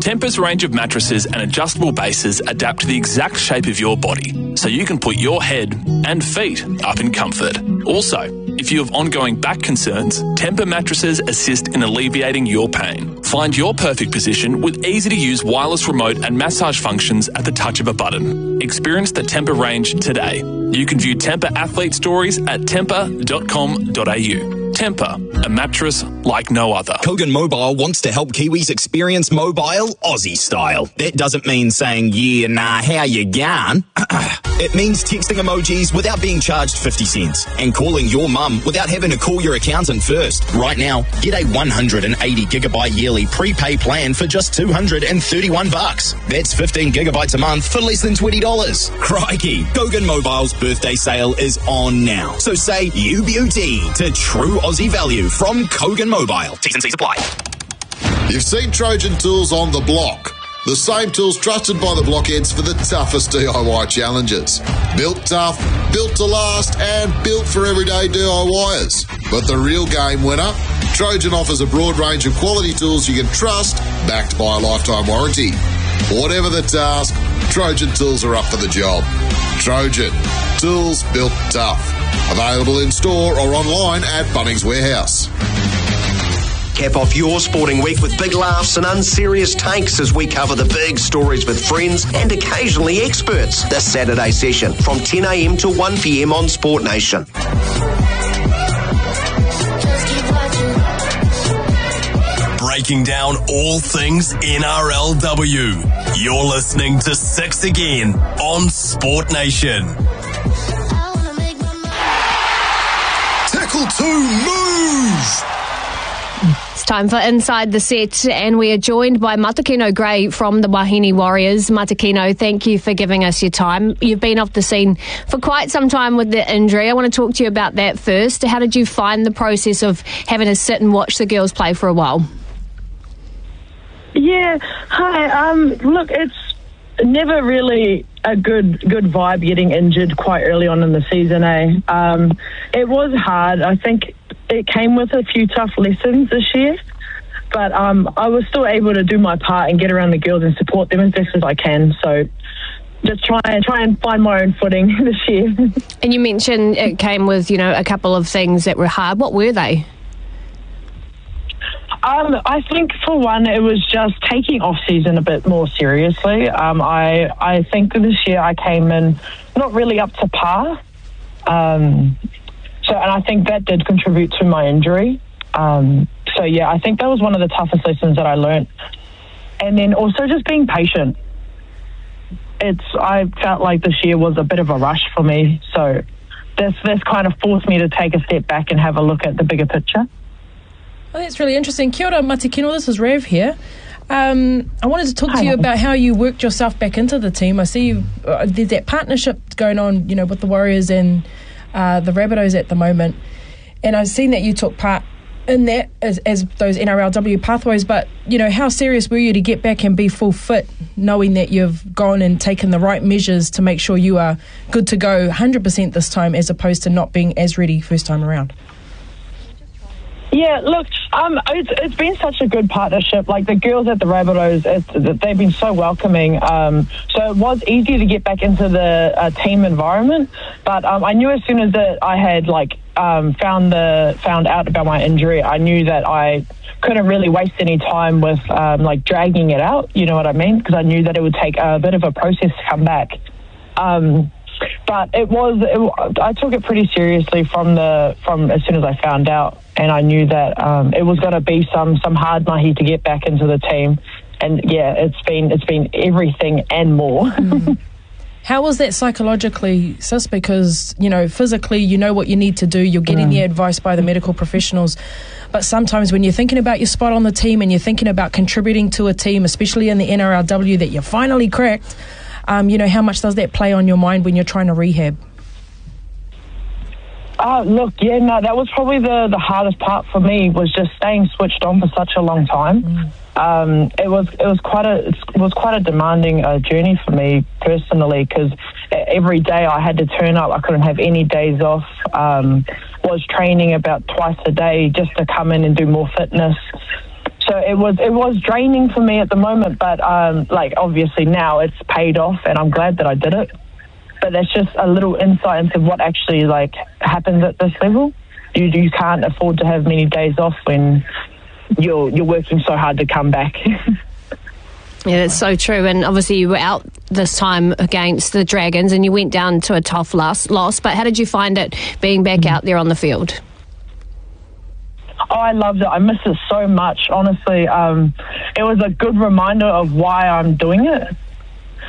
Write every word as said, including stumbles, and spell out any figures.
Tempur's range of mattresses and adjustable bases adapt to the exact shape of your body, so you can put your head and feet up in comfort. Also, if you have ongoing back concerns, Tempur mattresses assist in alleviating your pain. Find your perfect position with easy-to-use wireless remote and massage functions at the touch of a button. Experience the Tempur range today. You can view Tempur athlete stories at tempur dot com dot a u. Tempur, a mattress like no other. Kogan Mobile wants to help Kiwis experience mobile Aussie style. That doesn't mean saying, yeah, nah, how you going? It means texting emojis without being charged fifty cents and calling your mum without having to call your accountant first. Right now, get a one hundred eighty gigabyte yearly prepay plan for just two hundred thirty-one bucks. That's fifteen gigabytes a month for less than twenty dollars. Crikey, Kogan Mobile's birthday sale is on now. So say you beauty to true Aussie value from Kogan Mobile. T's and C's apply. You've seen Trojan Tools on the block. The same tools trusted by the blockheads for the toughest D I Y challenges. Built tough, built to last, and built for everyday DIYers. But the real game winner? Trojan offers a broad range of quality tools you can trust, backed by a lifetime warranty. Whatever the task, Trojan Tools are up for the job. Trojan, tools built tough. Available in store or online at Bunnings Warehouse. Cap off your sporting week with big laughs and unserious takes as we cover the big stories with friends and occasionally experts. This Saturday session from ten a.m. to one p.m. on Sport Nation. Breaking down all things N R L W. You're listening to Six Again on Sport Nation. Tackle two, move! It's time for Inside the Set, and we are joined by Matakino Gray from the Wahine Warriors. Matakino, thank you for giving us your time. You've been off the scene for quite some time with the injury. I want to talk to you about that first. How did you find the process of having to sit and watch the girls play for a while? Yeah, hi. Um, look, it's never really a good good vibe getting injured quite early on in the season, eh? Um, it was hard. I think it came with a few tough lessons this year, but um, I was still able to do my part and get around the girls and support them as best as I can. So just try and try and find my own footing this year. And you mentioned it came with, you know, a couple of things that were hard. What were they? Um, I think for one, it was just taking off season a bit more seriously. Um, I I think this year I came in not really up to par. Um, so, and I think that did contribute to my injury. Um, so yeah, I think that was one of the toughest lessons that I learned. And then also just being patient. It's I felt like this year was a bit of a rush for me. So this this kind of forced me to take a step back and have a look at the bigger picture. Oh, that's really interesting. Kia ora, Matikino, this is Rev here. Um, I wanted to talk Hi, to you Mum. about how you worked yourself back into the team. I see you, uh, there's that partnership going on, you know, with the Warriors and uh, the Rabbitohs at the moment. And I've seen that you took part in that as, as those N R L W pathways. But, you know, how serious were you to get back and be full fit, knowing that you've gone and taken the right measures to make sure you are good to go one hundred percent this time as opposed to not being as ready first time around? Yeah, look, um, it's, it's been such a good partnership. Like the girls at the Rabbitohs, it's, they've been so welcoming. Um, so it was easy to get back into the uh, team environment. But um, I knew as soon as that I had like um, found the found out about my injury, I knew that I couldn't really waste any time with um, like dragging it out. You know what I mean? Because I knew that it would take a bit of a process to come back. Um, But it was, it, I took it pretty seriously from the from as soon as I found out, and I knew that um, it was going to be some some hard mahi to get back into the team, and yeah, it's been it's been everything and more. Mm. How was that psychologically, sis? Because, you know, physically you know what you need to do, you're getting mm. the advice by the medical professionals, but sometimes when you're thinking about your spot on the team and you're thinking about contributing to a team, especially in the N R L W that you finally cracked. Um, you know, how much does that play on your mind when you're trying to rehab? Oh, look, yeah, no, that was probably the, the hardest part for me, was just staying switched on for such a long time. Mm. Um, it was it was quite a it was quite a demanding uh, journey for me personally, because every day I had to turn up. I couldn't have any days off. Um, was training about twice a day just to come in and do more fitness. So So it was it was draining for me at the moment, but um, like obviously now it's paid off, and I'm glad that I did it. But that's just a little insight into what actually like happens at this level. You you can't afford to have many days off when you're you're working so hard to come back. Yeah, that's so true. And obviously you were out this time against the Dragons and you went down to a tough loss. loss. But how did you find it being back out there on the field? Oh, I loved it. I miss it so much, honestly. Um, it was a good reminder of why I'm doing it.